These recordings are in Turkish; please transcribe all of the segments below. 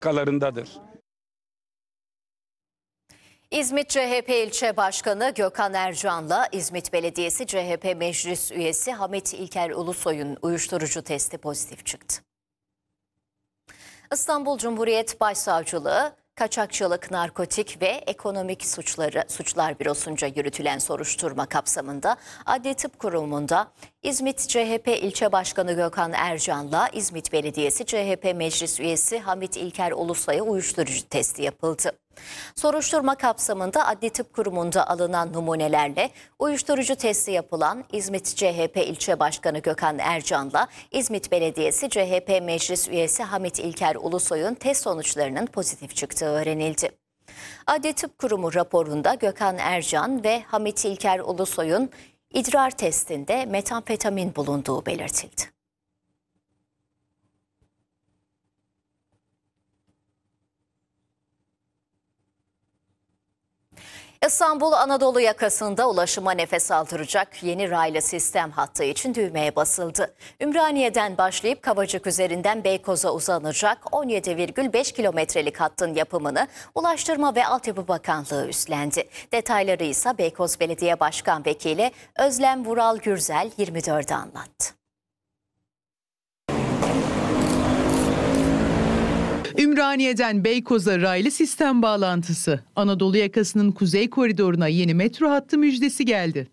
dakikalarındadır. İzmit CHP İlçe Başkanı Gökhan Ercan'la İzmit Belediyesi CHP Meclis Üyesi Hamit İlker Ulusoy'un uyuşturucu testi pozitif çıktı. İstanbul Cumhuriyet Başsavcılığı, Kaçakçılık, Narkotik ve Ekonomik Suçlar Bürosu'nca yürütülen soruşturma kapsamında Adli Tıp Kurumu'nda İzmit CHP İlçe Başkanı Gökhan Ercan'la İzmit Belediyesi CHP Meclis Üyesi Hamit İlker Ulusoy'a uyuşturucu testi yapıldı. Soruşturma kapsamında Adli Tıp Kurumu'nda alınan numunelerle uyuşturucu testi yapılan İzmit CHP İlçe Başkanı Gökhan Ercan'la İzmit Belediyesi CHP Meclis Üyesi Hamit İlker Ulusoy'un test sonuçlarının pozitif çıktığı öğrenildi. Adli Tıp Kurumu raporunda Gökhan Ercan ve Hamit İlker Ulusoy'un idrar testinde metamfetamin bulunduğu belirtildi. İstanbul Anadolu yakasında ulaşıma nefes aldıracak yeni raylı sistem hattı için düğmeye basıldı. Ümraniye'den başlayıp Kavacık üzerinden Beykoz'a uzanacak 17,5 kilometrelik hattın yapımını Ulaştırma ve Altyapı Bakanlığı üstlendi. Detayları ise Beykoz Belediye Başkan Vekili Özlem Vural Gürzel 24'e anlattı. Ümraniye'den Beykoz'a raylı sistem bağlantısı. Anadolu yakasının kuzey koridoruna yeni metro hattı müjdesi geldi.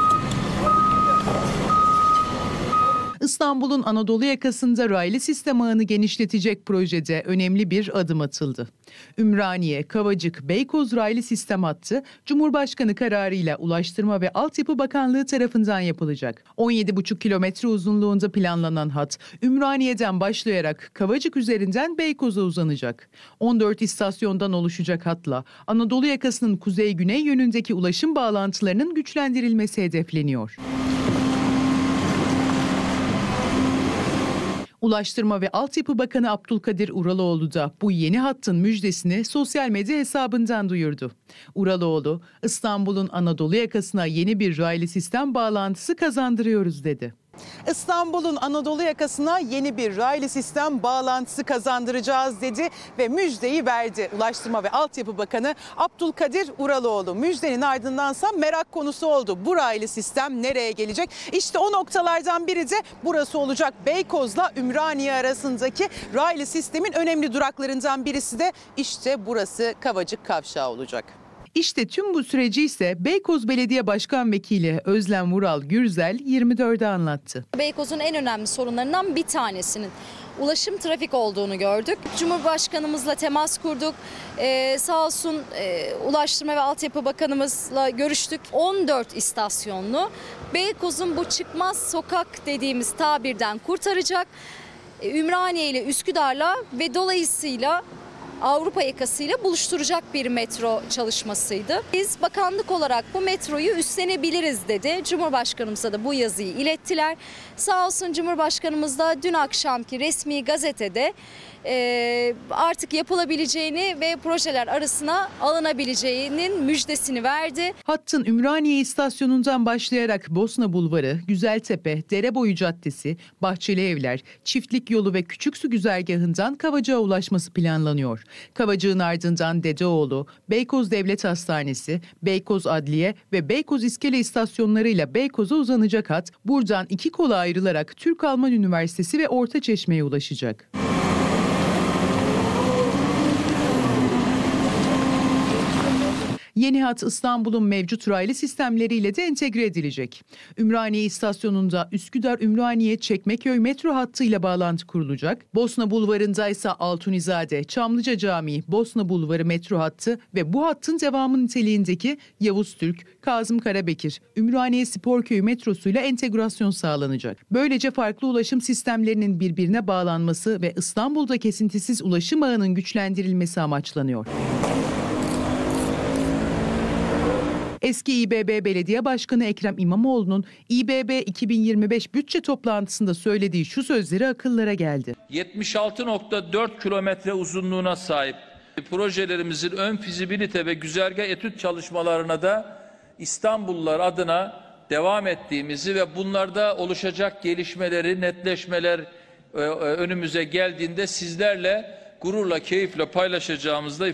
İstanbul'un Anadolu yakasında raylı sistem ağını genişletecek projede önemli bir adım atıldı. Ümraniye, Kavacık, Beykoz raylı sistem hattı Cumhurbaşkanı kararıyla Ulaştırma ve Altyapı Bakanlığı tarafından yapılacak. 17,5 kilometre uzunluğunda planlanan hat Ümraniye'den başlayarak Kavacık üzerinden Beykoz'a uzanacak. 14 istasyondan oluşacak hatla Anadolu yakasının kuzey-güney yönündeki ulaşım bağlantılarının güçlendirilmesi hedefleniyor. Ulaştırma ve Altyapı Bakanı Abdülkadir Uraloğlu da bu yeni hattın müjdesini sosyal medya hesabından duyurdu. Uraloğlu, İstanbul'un Anadolu yakasına yeni bir raylı sistem bağlantısı kazandırıyoruz dedi. İstanbul'un Anadolu yakasına yeni bir raylı sistem bağlantısı kazandıracağız dedi ve müjdeyi verdi. Ulaştırma ve Altyapı Bakanı Abdülkadir Uraloğlu müjdenin ardındansa merak konusu oldu. Bu raylı sistem nereye gelecek? İşte o noktalardan biri de burası olacak. Beykoz'la Ümraniye arasındaki raylı sistemin önemli duraklarından birisi de işte burası Kavacık Kavşağı olacak. İşte tüm bu süreci ise Beykoz Belediye Başkan Vekili Özlem Vural Gürzel 24'e anlattı. Beykoz'un en önemli sorunlarından bir tanesinin ulaşım trafik olduğunu gördük. Cumhurbaşkanımızla temas kurduk. Sağ olsun Ulaştırma ve Altyapı Bakanımızla görüştük. 14 istasyonlu Beykoz'un bu çıkmaz sokak dediğimiz tabirden kurtaracak. Ümraniye ile Üsküdar'la ve dolayısıyla Avrupa yakasıyla buluşturacak bir metro çalışmasıydı. Biz bakanlık olarak bu metroyu üstlenebiliriz dedi. Cumhurbaşkanımıza da bu yazıyı ilettiler. Sağ olsun Cumhurbaşkanımız da dün akşamki resmi gazetede artık yapılabileceğini ve projeler arasına alınabileceğinin müjdesini verdi. Hattın Ümraniye istasyonundan başlayarak Bosna Bulvarı, Güzeltepe, Dereboyu Caddesi, Bahçeli Evler, Çiftlik Yolu ve Küçüksu güzergahından Kavacık'a ulaşması planlanıyor. Kavacık'ın ardından Dedeoğlu, Beykoz Devlet Hastanesi, Beykoz Adliye ve Beykoz İskele istasyonlarıyla Beykoz'a uzanacak hat buradan iki kola ayrılarak Türk-Alman Üniversitesi ve Ortaçeşme'ye ulaşacak. Yeni hat İstanbul'un mevcut raylı sistemleriyle de entegre edilecek. Ümraniye istasyonunda Üsküdar-Ümraniye Çekmeköy metro hattıyla bağlantı kurulacak. Bosna Bulvarı'nda ise Altunizade, Çamlıca Camii, Bosna Bulvarı metro hattı ve bu hattın devamı niteliğindeki Yavuz Türk, Kazım Karabekir, Ümraniye Sporköyü metrosuyla entegrasyon sağlanacak. Böylece farklı ulaşım sistemlerinin birbirine bağlanması ve İstanbul'da kesintisiz ulaşım ağının güçlendirilmesi amaçlanıyor. Eski İBB Belediye Başkanı Ekrem İmamoğlu'nun İBB 2025 bütçe toplantısında söylediği şu sözleri akıllara geldi. 76,4 kilometre uzunluğuna sahip projelerimizin ön fizibilite ve güzergah etüt çalışmalarına da İstanbullular adına devam ettiğimizi ve bunlarda oluşacak gelişmeleri, netleşmeler önümüze geldiğinde sizlerle gururla, keyifle paylaşacağımızda